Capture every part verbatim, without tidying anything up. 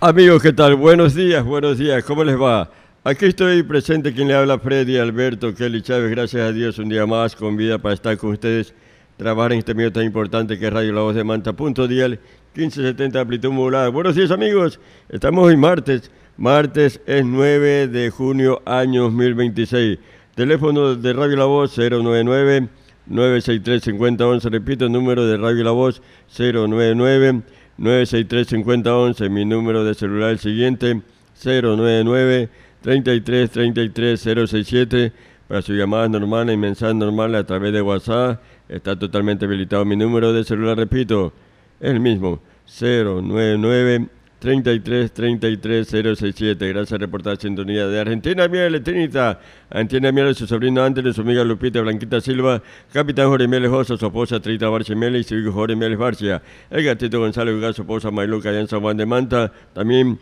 Amigos, ¿qué tal? Buenos días, buenos días, ¿cómo les va? Aquí estoy presente, quien le habla, Freddy Alberto Kelly Chávez, gracias a Dios, un día más con vida para estar con ustedes, trabajar en este medio tan importante que es Radio La Voz de Manta, punto dial, quince setenta amplitud modulada. Buenos días, amigos, estamos hoy martes, martes es nueve de junio, año dos mil veintiséis, teléfono de Radio La Voz cero nueve nueve, nueve seis tres, cinco cero uno uno, repito, número de Radio La Voz cero nueve nueve, nueve seis tres, cinco cero uno uno, mi número de celular el siguiente, cero nueve nueve, treinta y tres, treinta y tres, cero sesenta y siete, para sus llamadas normales y mensajes normales a través de WhatsApp, está totalmente habilitado mi número de celular, repito, es el mismo, cero nueve nueve, treinta y tres, treinta y tres, cero sesenta y siete, gracias a reportar sintonía de Argentina, Miel, Eletrinita, Antina Miel, su sobrino Andrés, su amiga Lupita Blanquita Silva, Capitán Jorge Mieles Josa, su esposa Trita Barcia Mieles y su hijo Jorge Mieles Barcia, el gatito Gonzalo Ugar, su esposa Mailuca allá en San Juan de Manta, también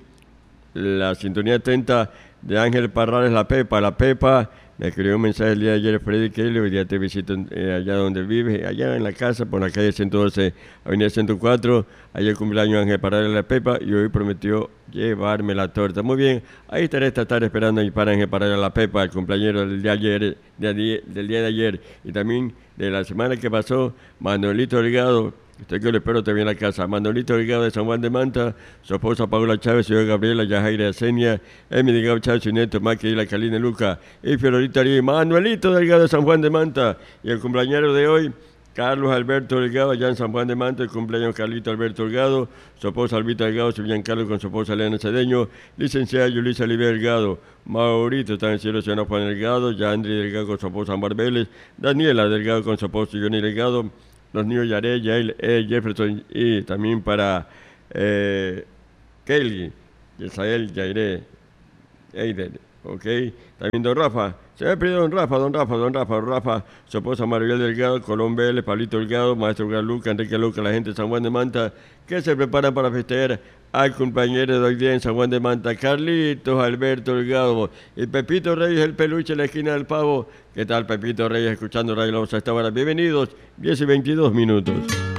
la sintonía atenta de Ángel Parrales, la Pepa, la Pepa, me escribió un mensaje el día de ayer, Freddy Kelly, hoy día te visito eh, allá donde vive, allá en la casa, por la calle ciento doce, avenida ciento cuatro, ayer cumpleaños Ángel Parrales, la Pepa, y hoy prometió llevarme la torta. Muy bien, ahí estaré esta tarde esperando para Ángel Parrales, la Pepa, el cumpleañero del día, ayer, de, del día de ayer, y también de la semana que pasó, Manuelito Delgado. Usted que lo espero también en la casa. Manuelito Delgado de San Juan de Manta, su esposa Paula Chávez, su hija Gabriela, Yajaira Asenia, Emi Delgado Chávez, su nieto Maki y la Calina Luca, y Fiorita Ariel, Manuelito Delgado de San Juan de Manta, y el cumpleañero de hoy, Carlos Alberto Delgado, allá en San Juan de Manta, el cumpleaños Carlito Alberto Delgado, su esposa Albita Delgado, su Giancarlo con su esposa Elena Cedeño, licenciada Yulisa Oliver Delgado, Maurito está en el cielo, señor Juan Delgado, Yandri Delgado con su esposa Ambar Vélez, Daniela Delgado con su esposo Johnny Delgado, los niños Yaré, Yael, eh, Jefferson y también para eh, Kelly, Yesael, Yairé, Eider, ok, también don Rafa, se me ha pedido don Rafa, don Rafa, don Rafa, don Rafa, su esposa Maribel Delgado, Colón Vélez, Pablito Delgado, Maestro Luca, Enrique Luca, la gente de San Juan de Manta, que se preparan para festejar al compañero de hoy día en San Juan de Manta, Carlitos Alberto Delgado, y Pepito Reyes, el peluche en la esquina del pavo. ¿Qué tal, Pepito Reyes, escuchando Radio La Voz a esta hora? Bienvenidos, diez y veintidós minutos.